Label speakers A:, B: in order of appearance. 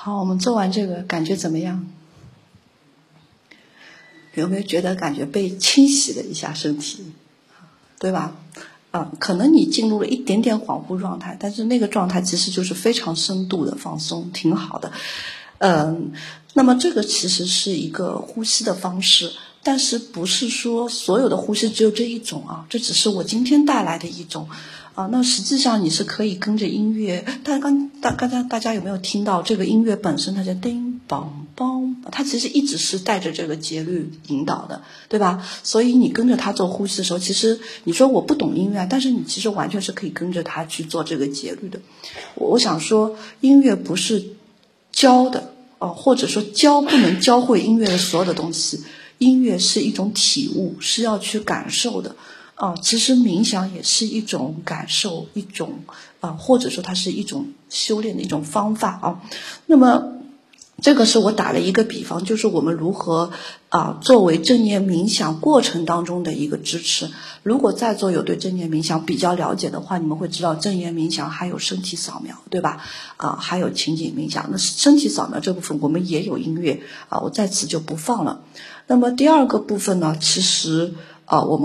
A: 好，我们做完这个感觉怎么样？有没有觉得感觉被清洗了一下身体，对吧？可能你进入了一点点恍惚状态，但是那个状态其实就是非常深度的放松，挺好的。那么这个其实是一个呼吸的方式，但是不是说所有的呼吸只有这一种啊？这只是我今天带来的一种那实际上你是可以跟着音乐，大家有没有听到这个音乐本身它叫叮梆梆，它其实一直是带着这个节律引导的，对吧？所以你跟着它做呼吸的时候，其实你说我不懂音乐，但是你其实完全是可以跟着它去做这个节律的。我想说音乐不是教的或者说不能教会音乐的所有的东西，音乐是一种体悟，是要去感受的。其实冥想也是一种感受，一种或者说它是一种修炼的一种方法啊。那么这个是我打了一个比方，就是我们如何作为正念冥想过程当中的一个支持。如果在座有对正念冥想比较了解的话，你们会知道正念冥想还有身体扫描，对吧？还有情景冥想。那身体扫描这部分我们也有音乐我在此就不放了。那么第二个部分呢，其实我们